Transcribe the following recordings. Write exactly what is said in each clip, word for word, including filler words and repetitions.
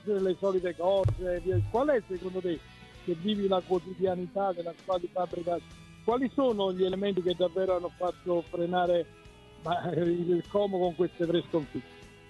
sempre le solite cose. Qual è secondo te, se vivi la quotidianità della squadra di Fabregas, quali sono gli elementi che davvero hanno fatto frenare il Como con queste tre sconfitte?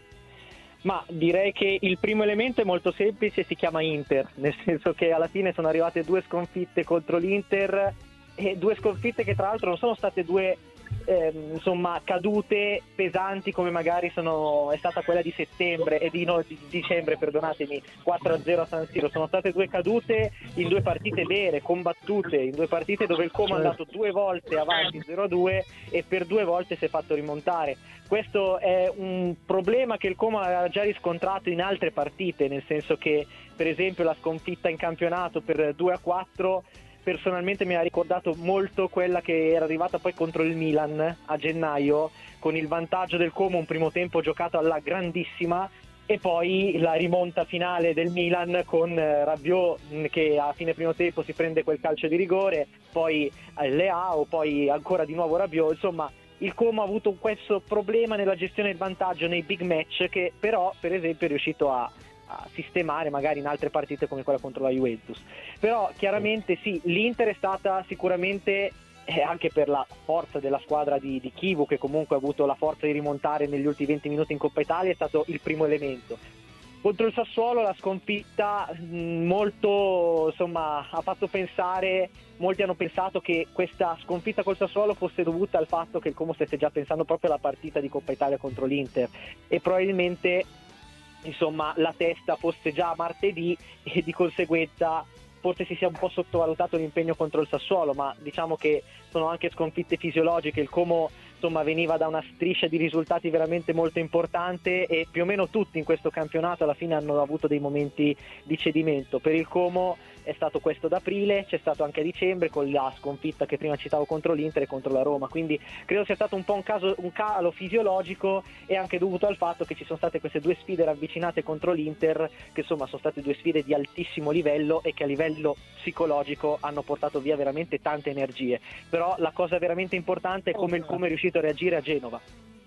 Ma direi che il primo elemento è molto semplice, si chiama Inter, nel senso che alla fine sono arrivate due sconfitte contro l'Inter, e due sconfitte che tra l'altro non sono state due eh, insomma cadute pesanti come magari sono è stata quella di settembre e di, no, di dicembre, perdonatemi, quattro a zero a San Siro. Sono state due cadute in due partite vere, combattute, in due partite dove il Como è andato due volte avanti zero a due e per due volte si è fatto rimontare. Questo è un problema che il Como aveva già riscontrato in altre partite, nel senso che per esempio la sconfitta in campionato per due a quattro personalmente mi ha ricordato molto quella che era arrivata poi contro il Milan a gennaio, con il vantaggio del Como, un primo tempo giocato alla grandissima e poi la rimonta finale del Milan con Rabiot che a fine primo tempo si prende quel calcio di rigore, poi Leao, poi ancora di nuovo Rabiot. Insomma, il Como ha avuto questo problema nella gestione del vantaggio nei big match, che però per esempio è riuscito a a sistemare magari in altre partite come quella contro la Juventus. Però chiaramente sì, l'Inter è stata sicuramente eh, anche per la forza della squadra di, di Chivu, che comunque ha avuto la forza di rimontare negli ultimi venti minuti in Coppa Italia, è stato il primo elemento. Contro il Sassuolo la sconfitta mh, molto insomma ha fatto pensare, molti hanno pensato che questa sconfitta col Sassuolo fosse dovuta al fatto che il Como stesse già pensando proprio alla partita di Coppa Italia contro l'Inter e probabilmente insomma la testa fosse già martedì e di conseguenza forse si sia un po' sottovalutato l'impegno contro il Sassuolo, ma diciamo che sono anche sconfitte fisiologiche. Il Como insomma veniva da una striscia di risultati veramente molto importante e più o meno tutti in questo campionato alla fine hanno avuto dei momenti di cedimento. Per il Como è stato questo ad aprile, c'è stato anche a dicembre con la sconfitta che prima citavo contro l'Inter e contro la Roma, quindi credo sia stato un po' un caso, un calo fisiologico e anche dovuto al fatto che ci sono state queste due sfide ravvicinate contro l'Inter, che insomma sono state due sfide di altissimo livello e che a livello psicologico hanno portato via veramente tante energie. Però la cosa veramente importante è come il Como è riuscito a reagire a Genova.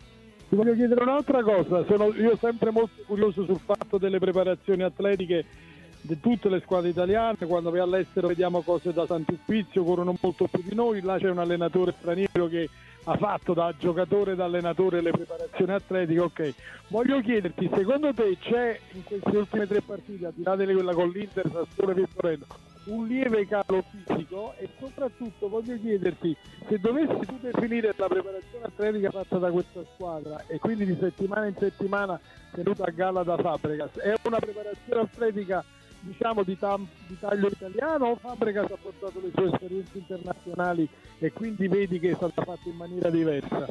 Ti voglio chiedere un'altra cosa, sono io sempre molto curioso sul fatto delle preparazioni atletiche di tutte le squadre italiane. Quando vai all'estero vediamo cose da Sant'Uspizio, corrono molto più di noi, là c'è un allenatore straniero che ha fatto da giocatore e da allenatore le preparazioni atletiche. Ok, voglio chiederti, secondo te c'è in queste ultime tre partite, al di là di quella con l'Inter, Sassuolo e Vittorio, un lieve calo fisico? E soprattutto voglio chiederti, se dovessi tu definire la preparazione atletica fatta da questa squadra e quindi di settimana in settimana tenuta a galla da Fabregas, è una preparazione atletica diciamo di, tam- di taglio italiano o Fabregas ha portato le sue esperienze internazionali e quindi vedi che è stata fatta in maniera diversa?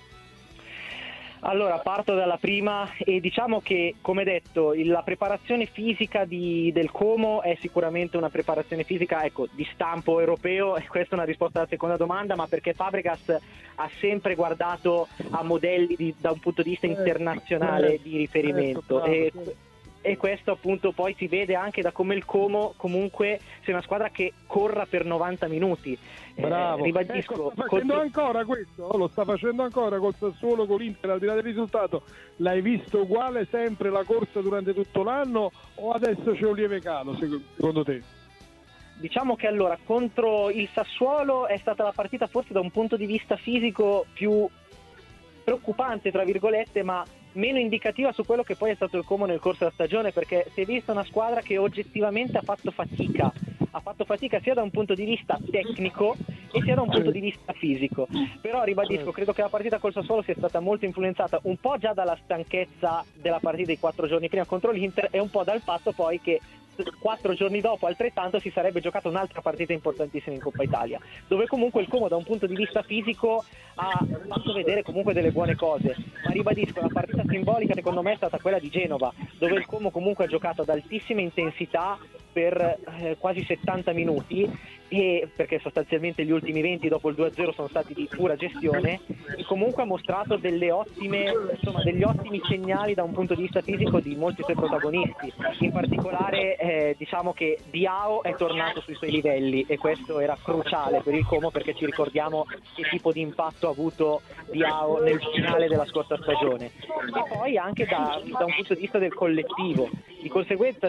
Allora parto dalla prima e diciamo che, come detto, il- la preparazione fisica di, del Como è sicuramente una preparazione fisica ecco, di stampo europeo, e questa è una risposta alla seconda domanda, ma perché Fabregas ha sempre guardato a modelli di, da un punto di vista internazionale eh, di riferimento. certo, bravo, e, certo. E questo appunto poi si vede anche da come il Como comunque sia una squadra che corra per novanta minuti. Bravo, Eh, ribadisco, ecco, sta facendo contro- ancora questo? Lo sta facendo ancora col Sassuolo, con l'Inter, al di là del risultato. L'hai visto uguale sempre la corsa durante tutto l'anno o adesso c'è un lieve calo secondo te? Diciamo che allora contro il Sassuolo è stata la partita forse da un punto di vista fisico più preoccupante tra virgolette, ma meno indicativa su quello che poi è stato il Como nel corso della stagione, perché si è vista una squadra che oggettivamente ha fatto fatica ha fatto fatica sia da un punto di vista tecnico e sia da un punto di vista fisico. Però ribadisco, credo che la partita col Sassuolo sia stata molto influenzata un po' già dalla stanchezza della partita dei quattro giorni prima contro l'Inter e un po' dal fatto poi che quattro giorni dopo altrettanto si sarebbe giocata un'altra partita importantissima in Coppa Italia, dove comunque il Como da un punto di vista fisico ha fatto vedere comunque delle buone cose. Ma ribadisco, la partita simbolica secondo me è stata quella di Genova, dove il Como comunque ha giocato ad altissima intensità per eh, quasi settanta minuti, e perché sostanzialmente gli ultimi venti dopo il due a zero sono stati di pura gestione, e comunque ha mostrato delle ottime, insomma, degli ottimi segnali da un punto di vista fisico di molti suoi protagonisti. In particolare eh, diciamo che Diao è tornato sui suoi livelli e questo era cruciale per il Como, perché ci ricordiamo che tipo di impatto ha avuto Diao nel finale della scorsa stagione, e poi anche da, da un punto di vista del collettivo. Di conseguenza